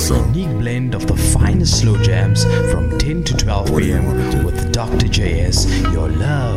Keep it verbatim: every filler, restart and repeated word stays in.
So, unique blend of the finest slow jams from ten to twelve What do you p.m. wanna do? with Doctor J S, your love